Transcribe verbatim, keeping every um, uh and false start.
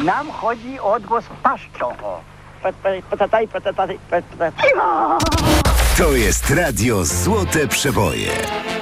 Nam chodzi o odgłos paszczą. Patataj, patataj, patataj. To jest radio Złote Przeboje.